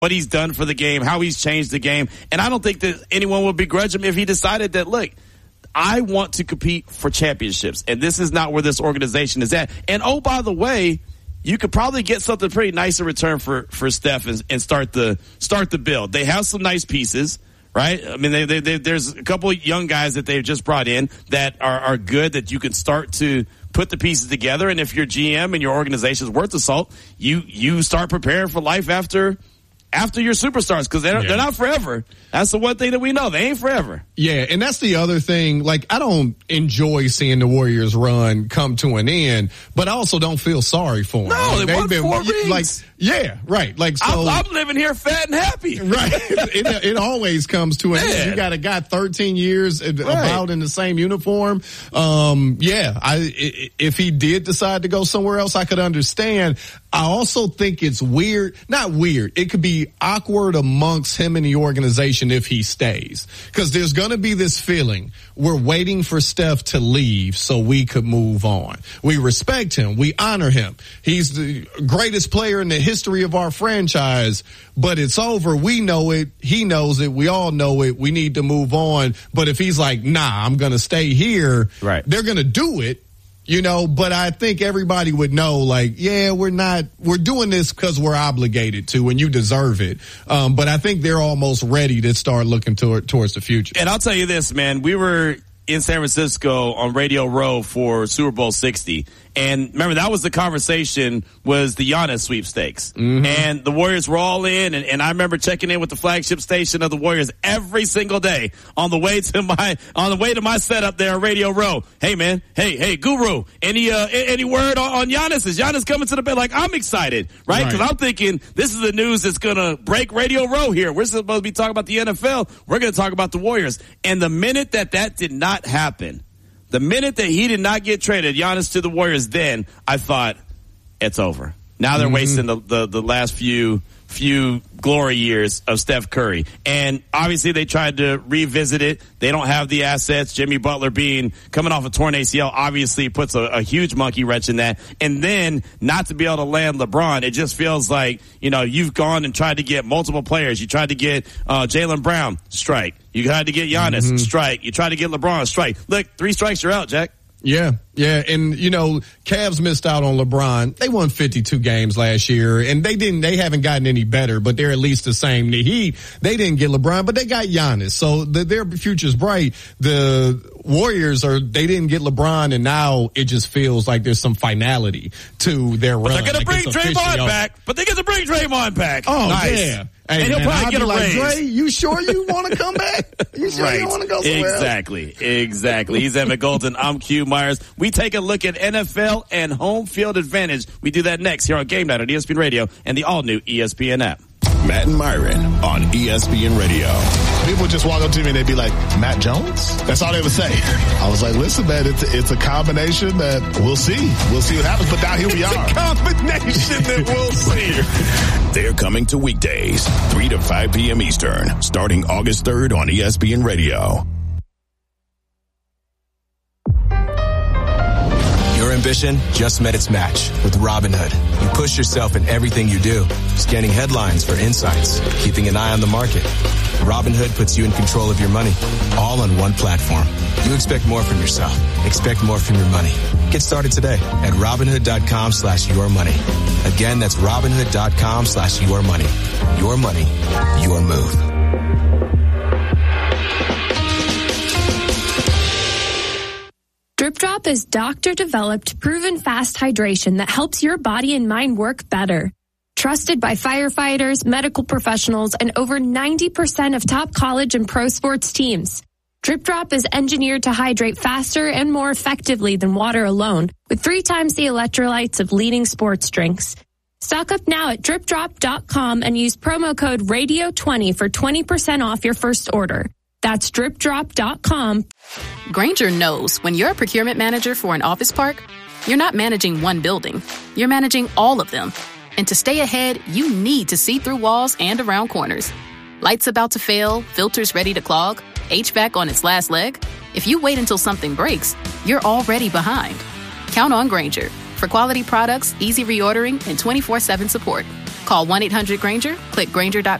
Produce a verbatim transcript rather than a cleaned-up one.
what he's done for the game, how he's changed the game. And I don't think that anyone would begrudge him if he decided that, look, I want to compete for championships, and this is not where this organization is at. And, oh, by the way, you could probably get something pretty nice in return for, for Steph and, and start the start the build. They have some nice pieces, right? I mean, they, they, they, there's a couple of young guys that they've just brought in that are, are good, that you can start to put the pieces together. And if your G M and your organization is worth the salt, you you start preparing for life after – after your superstars, because they're, yeah. they're not forever. That's the one thing that we know. They ain't forever. Yeah, and that's the other thing. Like, I don't enjoy seeing the Warriors run come to an end, but I also don't feel sorry for them. No, like, they won been, four rings. Like, yeah, right. Like, so I'm, I'm living here fat and happy. Right. it, it always comes to an end. You got a guy thirteen years right. about in the same uniform. Um, yeah, I, if he did decide to go somewhere else, I could understand. I also think it's weird, not weird. It could be awkward amongst him and the organization if he stays, because there's going to be this feeling we're waiting for Steph to leave so we could move on. We respect him. We honor him. He's the greatest player in the history of our franchise, but it's over. We know it. He knows it. We all know it. We need to move on. But if he's like, nah, I'm going to stay here, right. they're going to do it. You know, but I think everybody would know, like, yeah, we're not, we're doing this because we're obligated to, and you deserve it. Um, but I think they're almost ready to start looking toward, towards the future. And I'll tell you this, man, we were in San Francisco on Radio Row for Super Bowl sixty. And remember, that was the conversation, was the Giannis sweepstakes. Mm-hmm. And the Warriors were all in, and, and I remember checking in with the flagship station of the Warriors every single day on the way to my on the way to my setup there on Radio Row. Hey, man, hey, hey, Guru, any uh, any word on, on Giannis? Is Giannis coming to the bed? Like, I'm excited, right? Because right. I'm thinking this is the news that's going to break Radio Row here. We're supposed to be talking about the N F L. We're going to talk about the Warriors. And the minute that that did not happen, the minute that he did not get traded, Giannis to the Warriors, then I thought it's over. Now they're mm-hmm. wasting the, the, the last few few glory years of Steph Curry. And obviously they tried to revisit it. They don't have the assets. Jimmy Butler being coming off a torn A C L obviously puts a, a huge monkey wrench in that. And then not to be able to land LeBron, it just feels like, you know, you've gone and tried to get multiple players. You tried to get uh, Jaylen Brown, strike. You tried to get Giannis, mm-hmm. strike. You tried to get LeBron, strike. Look, three strikes, you're out, Jack. Yeah, yeah, and you know, Cavs missed out on LeBron. They won fifty-two games last year, and they didn't. They haven't gotten any better, but they're at least the same. The Heat, they didn't get LeBron, but they got Giannis, so the, their future's bright. The Warriors are they didn't get LeBron, and now it just feels like there's some finality to their but run. They're going like to bring Draymond back, but they get to bring Draymond back. Oh, nice. yeah. and Hey, he'll man, probably I'll get a like, raise. Dre, you sure you want to come back? You sure right. you want to go somewhere Exactly. else? Exactly. He's Evan Golden. I'm Q Myers. We take a look at N F L and home field advantage. We do that next here on Game Night on E S P N Radio and the all-new E S P N app. Matt and Myron on E S P N Radio. People would just walk up to me and they'd be like, Matt Jones? That's all they would say. I was like, listen, man, it's a, it's a combination that we'll see. We'll see what happens. But now here we it's are. It's a combination that we'll see. They're coming to weekdays, three to five p.m. Eastern, starting August third on E S P N Radio. Your ambition just met its match with Robinhood. You push yourself in everything you do, scanning headlines for insights, keeping an eye on the market. Robinhood puts you in control of your money, all on one platform. You expect more from yourself. Expect more from your money. Get started today at Robinhood.com slash your money. Again, that's Robinhood.com slash your money. Your money, your move. Drip Drop is doctor-developed, proven fast hydration that helps your body and mind work better. Trusted by firefighters, medical professionals, and over ninety percent of top college and pro sports teams. Drip Drop is engineered to hydrate faster and more effectively than water alone, with three times the electrolytes of leading sports drinks. Stock up now at drip drop dot com and use promo code radio twenty for twenty percent off your first order. That's drip drop dot com. Grainger knows when you're a procurement manager for an office park, you're not managing one building. You're managing all of them. And to stay ahead, you need to see through walls and around corners. Lights about to fail, filters ready to clog, H V A C on its last leg. If you wait until something breaks, you're already behind. Count on Grainger for quality products, easy reordering, and twenty-four seven support. Call one eight hundred Granger, click Granger dot com.